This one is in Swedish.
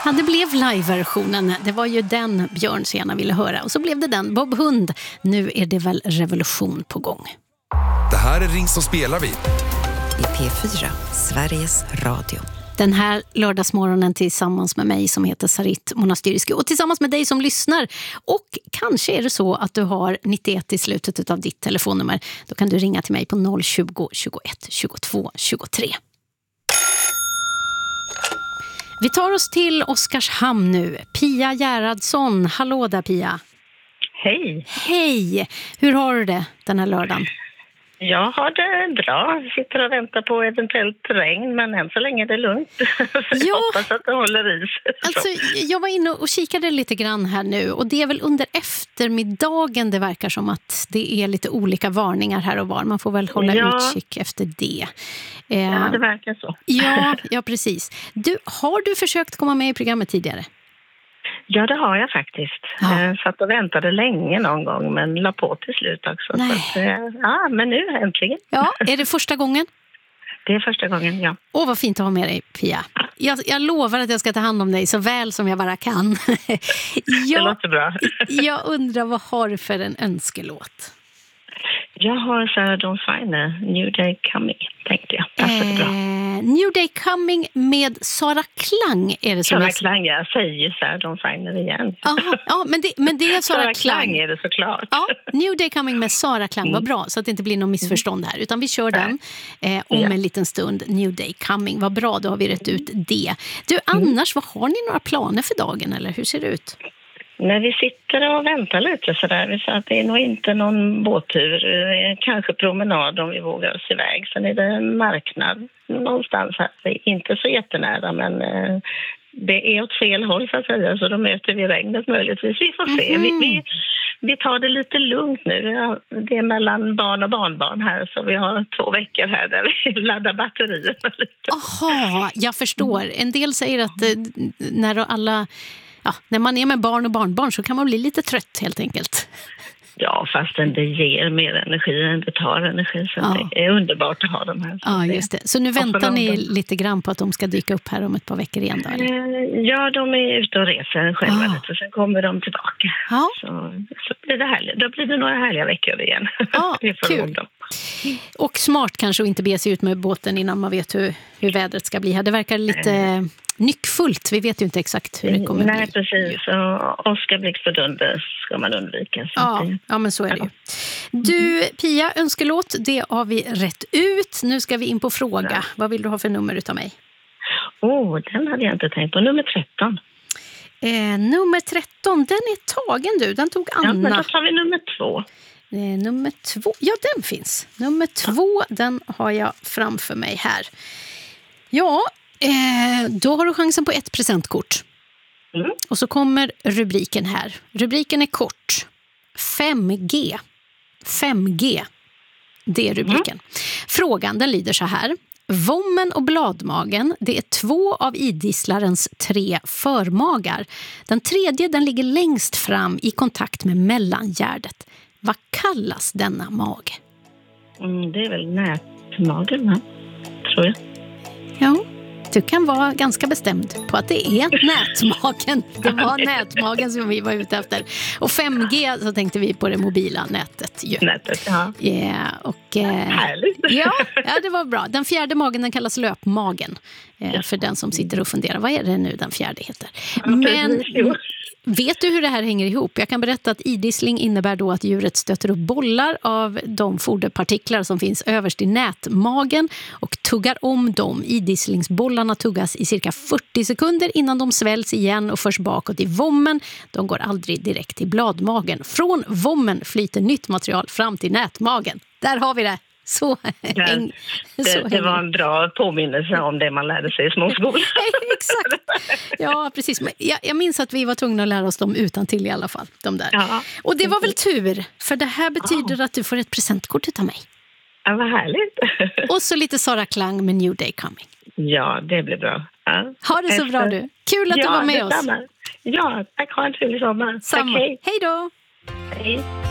Ja, det blev live-versionen. Det var ju den Björn så gärna ville höra. Och så blev det den, Bob Hund. Nu är det väl revolution på gång. Det här är Ring som spelar vi. I P4, Sveriges Radio. Den här lördagsmorgonen tillsammans med mig som heter Sarit Monastyrsky och tillsammans med dig som lyssnar. Och kanske är det så att du har 91 i slutet av ditt telefonnummer. Då kan du ringa till mig på 020 21 22 23. Vi tar oss till Oskarshamn nu. Pia Gerhardsson. Hallå där, Pia. Hej. Hej. Hur har du det den här lördagen? Jag har det bra. Jag sitter och väntar på eventuellt regn, men än så länge är det lugnt. Jag hoppas att det håller i sig. Alltså, jag var inne och kikade lite grann här nu och det är väl under eftermiddagen det verkar som att det är lite olika varningar här och var. Man får väl hålla utkik efter det. Ja, det verkar så. Ja, precis. Har du försökt komma med i programmet tidigare? Ja, det har jag faktiskt. Jag satt och väntade länge någon gång, men la på till slut också. Nej. Så att, men nu äntligen. Ja, är det första gången? Det är första gången, ja. Åh, vad fint att ha med dig, Pia. Jag lovar att jag ska ta hand om dig så väl som jag bara kan. Det låter bra. Jag undrar, vad har du för en önskelåt? Jag har Sarah Dawn Finer, New Day Coming, tänkte jag. Passar bra. New Day Coming med Sara Klang är det som Sara Klang, jag säger Sarah Dawn Finer igen. Ja, men det är Sara Klang. Är det såklart. Ja, New Day Coming med Sara Klang var bra, så att det inte blir någon missförstånd här. Utan vi kör den om en liten stund. New Day Coming, vad bra, då har vi rätt ut det. Du, annars, vad har ni några planer för dagen, eller hur ser det ut? När vi sitter och väntar lite sådär, vi sa att det är nog inte någon båttur, kanske promenad om vi vågar oss iväg. Sen är det en marknad någonstans här, det är inte så jättenära, men det är åt fel håll så att säga, så då möter vi regnet möjligtvis. Vi får se, vi tar det lite lugnt nu, det är mellan barn och barnbarn här, så vi har 2 veckor här där vi laddar batterierna lite. Aha, jag förstår. En del säger att när man är med barn och barnbarn så kan man bli lite trött helt enkelt. Ja, fastän det ger mer energi än det tar energi. Så det är underbart att ha dem här. Ja, just det. Så nu väntar ni lite grann på att de ska dyka upp här om ett par veckor igen då, eller? Ja, de är ute och reser själva och sen kommer de tillbaka. Ja. Så blir det härligt. Då blir det några härliga veckor igen. Ja, kul. Och smart kanske att inte be sig ut med båten innan man vet hur vädret ska bli här. Det verkar lite nyckfullt. Vi vet ju inte exakt hur det kommer bli. Nej, precis. Oskar blixt på dunder ska man undvika. Ja, men så är det ju. Du, Pia, önskelåt, det har vi rätt ut. Nu ska vi in på fråga. Ja. Vad vill du ha för nummer utav mig? Den hade jag inte tänkt på. Nummer 13. Nummer 13, den är tagen du. Den tog Anna. Ja, men då tar vi nummer 2. Nummer 2, ja den finns. Nummer 2, den har jag framför mig här. Ja, då har du chansen på ett presentkort. Och så kommer rubriken här. Rubriken är kort. 5G. 5G. Det är rubriken. Frågan, den lyder så här. Vommen och bladmagen, det är 2 av idisslarens 3 förmagar. Den tredje, den ligger längst fram i kontakt med mellangärdet. Vad kallas denna mage? Det är väl nätmagen, tror jag. Ja, du kan vara ganska bestämd på att det är nätmagen. Det var nätmagen som vi var ute efter. Och 5G så tänkte vi på det mobila nätet. Nätet, ja. Härligt. Ja, det var bra. Den fjärde magen, den kallas löpmagen. För den som sitter och funderar, vad är det nu den fjärde heter? Men vet du hur det här hänger ihop? Jag kan berätta att idissling innebär då att djuret stöter upp bollar av de foderpartiklar som finns överst i nätmagen och tuggar om dem. Idisslingsbollarna tuggas i cirka 40 sekunder innan de svälls igen och förs bakåt i vommen. De går aldrig direkt till bladmagen. Från vommen flyter nytt material fram till nätmagen. Där har vi det. Det var en bra påminnelse om det man lärde sig i småskolan. Exakt. Ja, precis. Men jag minns att vi var tvungna att lära oss dem utan till i alla fall. De där. Ja. Och det var väl tur, för det här betyder att du får ett presentkort utav mig. Ja, vad härligt. Och så lite Sara Klang med New Day Coming. Ja, det blir bra. Ja. Ha det så bra du. Kul att du var med oss. Ja, tack. Ha en trevlig sommar. Samma. Tack, hej. Hej då. Hej.